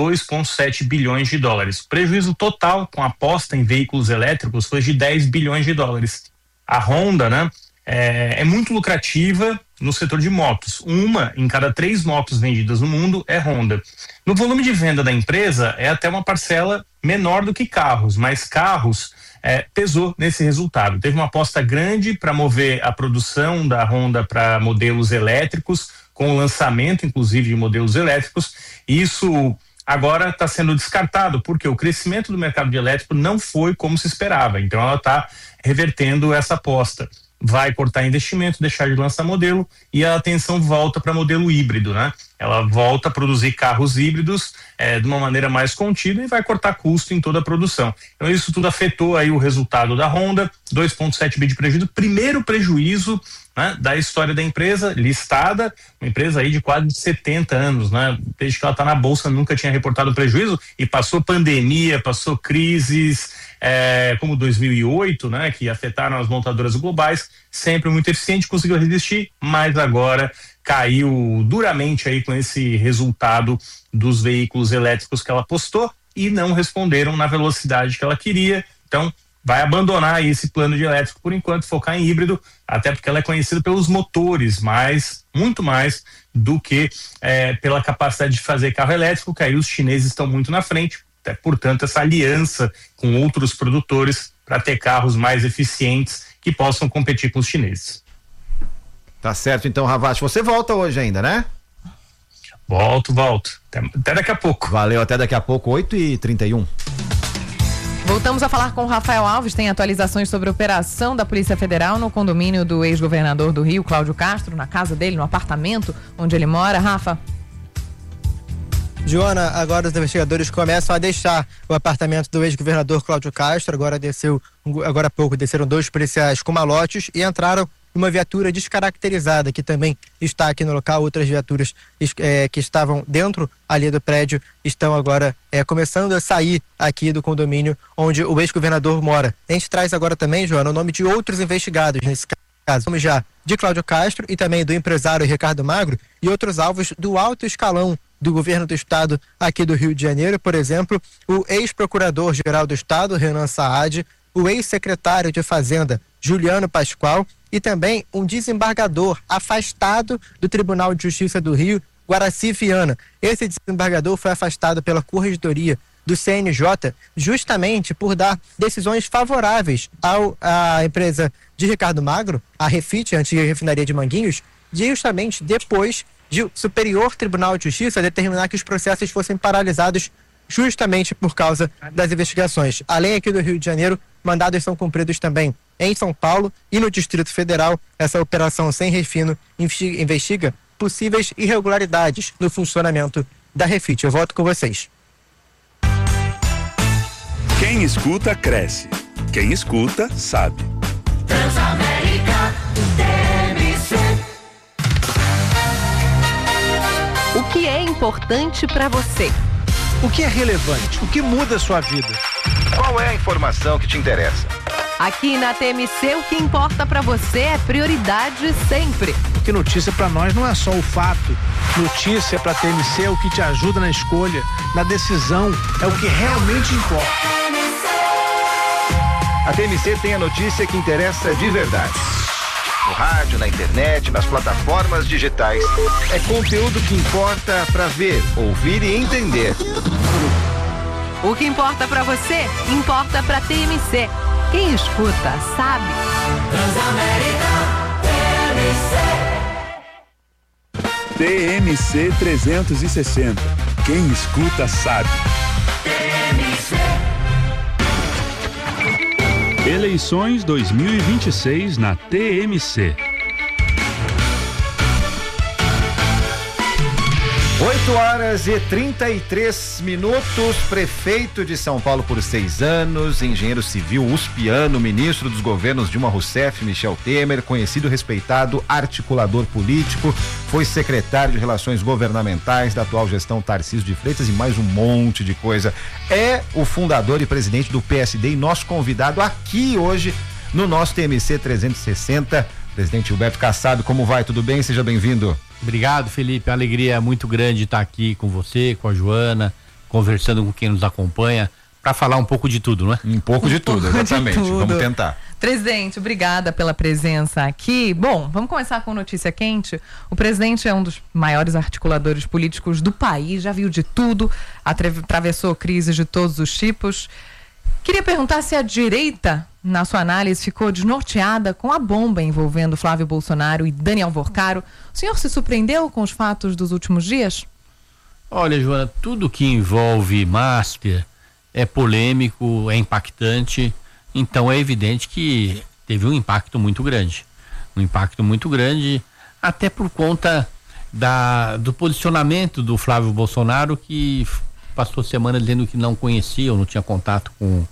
2,7 bilhões de dólares. Prejuízo total com aposta em veículos elétricos foi de 10 bilhões de dólares. A Honda, né? É muito lucrativa no setor de motos. Uma em cada 3 motos vendidas no mundo é Honda. No volume de venda da empresa é até uma parcela menor do que carros, mas carros pesou nesse resultado. Teve uma aposta grande para mover a produção da Honda para modelos elétricos, com o lançamento inclusive de modelos elétricos. Isso agora está sendo descartado, porque o crescimento do mercado de elétrico não foi como se esperava. Então ela está revertendo essa aposta. Vai cortar investimento, deixar de lançar modelo e a atenção volta para modelo híbrido, né? Ela volta a produzir carros híbridos de uma maneira mais contida e vai cortar custo em toda a produção. Então isso tudo afetou aí o resultado da Honda, 2,7 bi de prejuízo, primeiro prejuízo, né, da história da empresa listada, uma empresa aí de quase 70 anos, né? Desde que ela está na bolsa nunca tinha reportado prejuízo e passou pandemia, passou crises, como 2008, né, que afetaram as montadoras globais, sempre muito eficiente, conseguiu resistir, mas agora caiu duramente aí com esse resultado dos veículos elétricos que ela postou e não responderam na velocidade que ela queria. Então vai abandonar aí esse plano de elétrico por enquanto, focar em híbrido, até porque ela é conhecida pelos motores, mas muito mais do que pela capacidade de fazer carro elétrico, que aí os chineses estão muito na frente. Até, portanto, essa aliança com outros produtores para ter carros mais eficientes que possam competir com os chineses. Tá certo, então, Ravache, você volta hoje ainda, né? Volto. Até daqui a pouco. Valeu, até daqui a pouco, 8h31. Voltamos a falar com o Rafael Alves, tem atualizações sobre a operação da Polícia Federal no condomínio do ex-governador do Rio, Cláudio Castro, na casa dele, no apartamento onde ele mora. Rafa? Joana, agora os investigadores começam a deixar o apartamento do ex-governador Cláudio Castro. Agora há pouco desceram 2 policiais com malotes e entraram uma viatura descaracterizada que também está aqui no local. Outras viaturas que estavam dentro ali do prédio estão agora começando a sair aqui do condomínio onde o ex-governador mora. A gente traz agora também, Joana, o nome de outros investigados nesse caso. Vamos já de Cláudio Castro e também do empresário Ricardo Magro e outros alvos do alto escalão do governo do estado aqui do Rio de Janeiro. Por exemplo, o ex-procurador-geral do estado, Renan Saad, o ex-secretário de Fazenda, Juliano Pascoal, e também um desembargador afastado do Tribunal de Justiça do Rio, Guaraci Viana. Esse desembargador foi afastado pela Corregedoria do CNJ justamente por dar decisões favoráveis à empresa de Ricardo Magro, a Refit, a antiga refinaria de Manguinhos, justamente depois de o Superior Tribunal de Justiça determinar que os processos fossem paralisados justamente por causa das investigações. Além aqui do Rio de Janeiro, mandados são cumpridos também em São Paulo e no Distrito Federal. Essa operação sem refino investiga possíveis irregularidades no funcionamento da Refit. Eu volto com vocês. Quem escuta, cresce. Quem escuta, sabe. Transamérica, TMC. importante para você. O que é relevante? O que muda a sua vida? Qual é a informação que te interessa? Aqui na TMC, o que importa para você é prioridade sempre. Porque notícia para nós não é só o fato. Notícia para TMC é o que te ajuda na escolha, na decisão, é o que realmente importa. A TMC tem a notícia que interessa de verdade. No rádio, na internet, nas plataformas digitais. É conteúdo que importa para ver, ouvir e entender. O que importa para você, importa para TMC. Quem escuta, sabe. TMC 360. Quem escuta, sabe. Eleições 2026 na TMC. 8h33. Prefeito de São Paulo por 6 anos, engenheiro civil uspiano, ministro dos governos Dilma Rousseff, Michel Temer, conhecido e respeitado articulador político, foi secretário de Relações Governamentais da atual gestão Tarcísio de Freitas e mais um monte de coisa. É o fundador e presidente do PSD e nosso convidado aqui hoje no nosso TMC 360. Presidente Gilberto Kassab, como vai? Tudo bem? Seja bem-vindo. Obrigado, Felipe. A alegria é muito grande estar aqui com você, com a Joana, conversando com quem nos acompanha, para falar um pouco de tudo, não é? Um pouco de tudo, exatamente. Vamos tentar. Presidente, obrigada pela presença aqui. Bom, vamos começar com notícia quente. O presidente é um dos maiores articuladores políticos do país, já viu de tudo, atravessou crises de todos os tipos. Queria perguntar se a direita, na sua análise, ficou desnorteada com a bomba envolvendo Flávio Bolsonaro e Daniel Alvorcaro. O senhor se surpreendeu com os fatos dos últimos dias? Olha, Joana, tudo que envolve Master é polêmico, é impactante, então é evidente que teve um impacto muito grande. Um impacto muito grande, até por conta do posicionamento do Flávio Bolsonaro, que passou semana dizendo que não conhecia ou não tinha contato com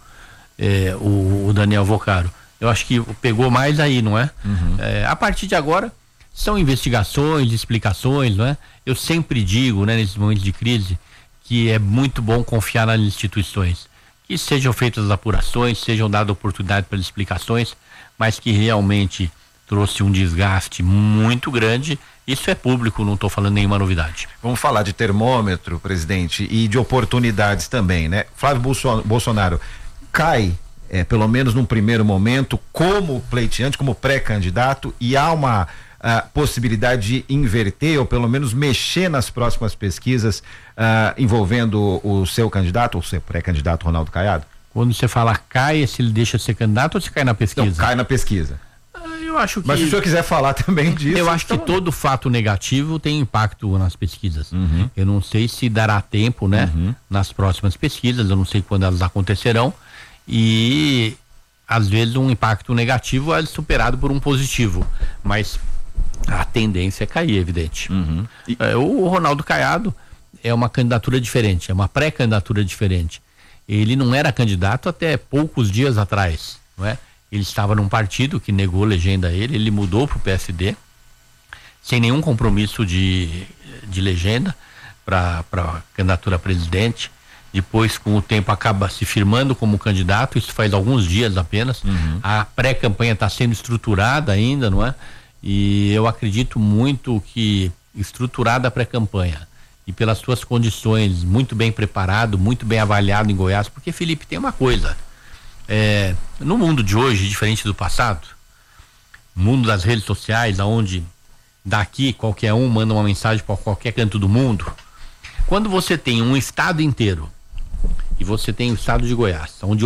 o Daniel Alvorcaro. Eu acho que pegou mais aí, não é? Uhum. A partir de agora são investigações, explicações, não é? Eu sempre digo, né, nesses momentos de crise, que é muito bom confiar nas instituições, que sejam feitas as apurações, sejam dadas oportunidade para explicações, mas que realmente trouxe um desgaste muito grande. Isso é público, não estou falando nenhuma novidade. Vamos falar de termômetro, presidente, e de oportunidades também, né? Flávio Bolsonaro cai, pelo menos num primeiro momento, como pleiteante, como pré-candidato, e há uma possibilidade de inverter ou pelo menos mexer nas próximas pesquisas envolvendo o seu candidato, ou seu pré-candidato Ronaldo Caiado? Quando você fala cai, se ele deixa de ser candidato ou se cai na pesquisa? Não, cai na pesquisa. Eu acho que... Mas se o senhor quiser falar também disso... Eu acho que todo fato negativo tem impacto nas pesquisas. Uhum. Eu não sei se dará tempo, né? Uhum. Nas próximas pesquisas, eu não sei quando elas acontecerão, e às vezes um impacto negativo é superado por um positivo, mas a tendência é cair, evidente. Uhum. O Ronaldo Caiado é uma candidatura diferente, é uma pré-candidatura diferente. Ele não era candidato até poucos dias atrás, não é? Ele estava num partido que negou legenda a ele, ele mudou para o PSD, sem nenhum compromisso de legenda para candidatura a presidente. Depois, com o tempo, acaba se firmando como candidato, isso faz alguns dias apenas. Uhum. A pré-campanha está sendo estruturada ainda, não é? E eu acredito muito que, estruturada a pré-campanha e pelas suas condições, muito bem preparado, muito bem avaliado em Goiás, porque, Felipe, tem uma coisa, no mundo de hoje, diferente do passado, mundo das redes sociais, onde daqui qualquer um manda uma mensagem para qualquer canto do mundo, quando você tem um estado inteiro, e você tem o estado de Goiás, onde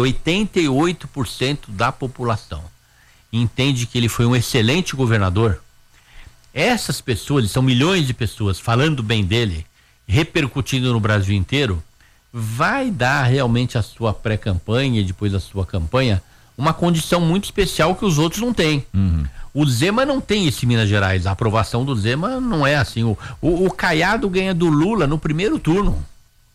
88% da população entende que ele foi um excelente governador, essas pessoas, são milhões de pessoas falando bem dele, repercutindo no Brasil inteiro, vai dar realmente a sua pré-campanha e depois a sua campanha uma condição muito especial que os outros não têm. Uhum. O Zema não tem isso em Minas Gerais, a aprovação do Zema não é assim. O Caiado ganha do Lula no primeiro turno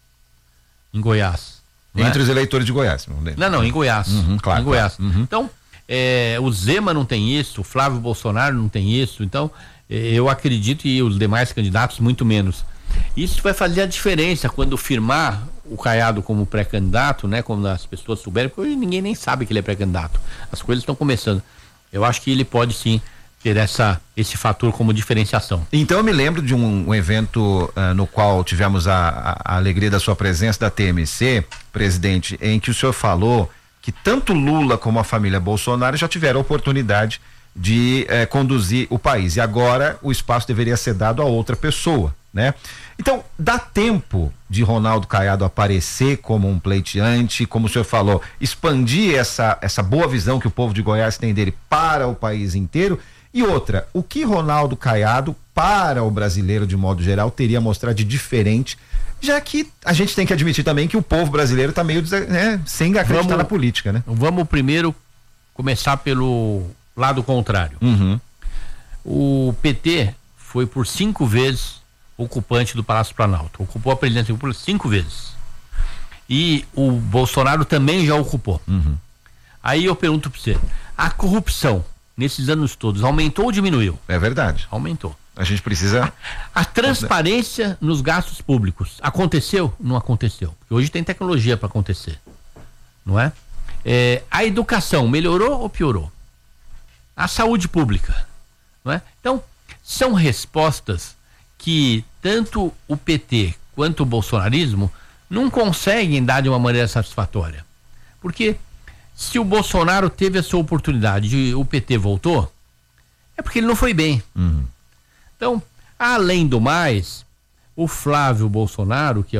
em Goiás. Entre os eleitores de Goiás. Não, em Goiás. Uhum, claro, em Goiás. Claro. Uhum. Então, o Zema não tem isso, o Flávio Bolsonaro não tem isso, então eu acredito, e os demais candidatos muito menos. Isso vai fazer a diferença quando firmar o Caiado como pré-candidato, né? Quando as pessoas souberem, porque hoje ninguém nem sabe que ele é pré-candidato. As coisas estão começando. Eu acho que ele pode sim ter esse fator como diferenciação. Então eu me lembro de um evento no qual tivemos a alegria da sua presença da TMC, presidente, em que o senhor falou que tanto Lula como a família Bolsonaro já tiveram a oportunidade de conduzir o país e agora o espaço deveria ser dado a outra pessoa, né? Então dá tempo de Ronaldo Caiado aparecer como um pleiteante, como o senhor falou, expandir essa boa visão que o povo de Goiás tem dele para o país inteiro. E outra, o que Ronaldo Caiado para o brasileiro de modo geral teria a mostrar de diferente, já que a gente tem que admitir também que o povo brasileiro está meio sem acreditar na política, né? Vamos primeiro começar pelo lado contrário. O PT foi por 5 vezes ocupante do Palácio Planalto, ocupou a presidência por 5 vezes e o Bolsonaro também já ocupou. Aí eu pergunto para você, a corrupção nesses anos todos aumentou ou diminuiu? É verdade. Aumentou. A gente precisa... A transparência nos gastos públicos aconteceu? Não aconteceu. Porque hoje tem tecnologia para acontecer. Não é? A educação melhorou ou piorou? A saúde pública. Não é? Então, são respostas que tanto o PT quanto o bolsonarismo não conseguem dar de uma maneira satisfatória. Porque se o Bolsonaro teve a sua oportunidade e o PT voltou, é porque ele não foi bem. Então, além do mais, o Flávio Bolsonaro, que é